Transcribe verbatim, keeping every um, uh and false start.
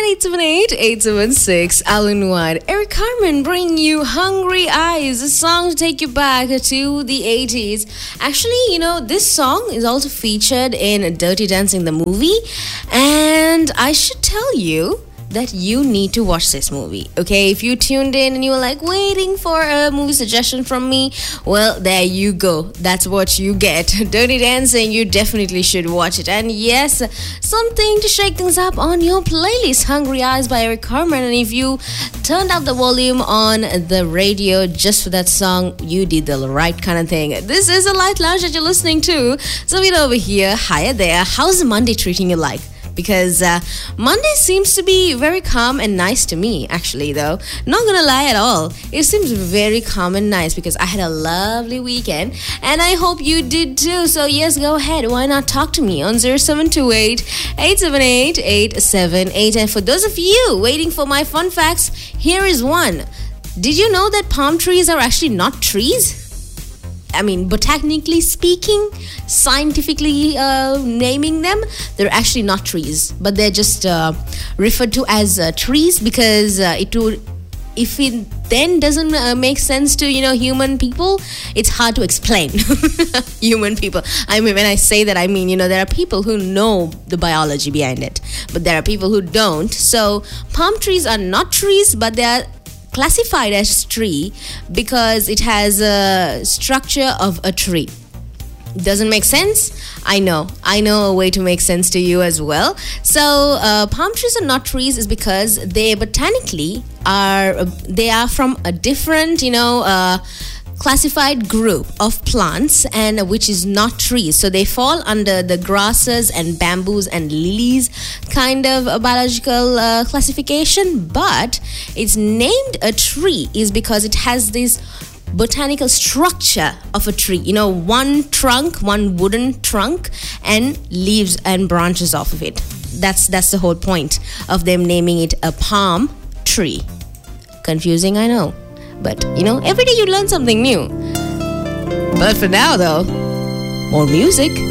eight seven eight, eight seven six. Alan White, Eric Carmen bring you Hungry Eyes, a song to take you back to the eighties. Actually, you know, this song is also featured in Dirty Dancing, the movie. And I should tell you that you need to watch this movie, okay? If you tuned in and you were like waiting for a movie suggestion from me, well, there you go. That's what you get. Dirty Dancing, you definitely should watch it. And yes, something to shake things up on your playlist, Hungry Eyes by Eric Carmen. And if you turned up the volume on the radio just for that song, you did the right kind of thing. This is a Light Lounge that you're listening to. So we're over here. Hiya there. How's Monday treating you like? Because uh, Monday seems to be very calm and nice to me, actually, though. Not gonna lie at all. It seems very calm and nice because I had a lovely weekend and I hope you did too. So yes, go ahead. Why not talk to me on zero seven two eight, eight seven eight, eight seven eight. And for those of you waiting for my fun facts, here is one. Did you know that palm trees are actually not trees? I mean, botanically speaking, scientifically uh, naming them, they're actually not trees, but they're just uh, referred to as uh, trees because uh, it would, if it then doesn't uh, make sense to, you know, human people, it's hard to explain. Human people. I mean, when I say that, I mean, you know, there are people who know the biology behind it, but there are people who don't. So palm trees are not trees, but they are classified as tree because it has a structure of a tree. Doesn't make sense? I know. I know a way to make sense to you as well. So uh, palm trees are not trees is because they botanically are, they are from a different, you know, uh, classified group of plants and which is not trees. So they fall under the grasses and bamboos and lilies kind of a biological uh, classification, but it's named a tree is because it has this botanical structure of a tree, you know, one trunk, one wooden trunk and leaves and branches off of it. That's that's the whole point of them naming it a palm tree. Confusing, I know. But, you know, every day you learn something new. But for now, though, more music.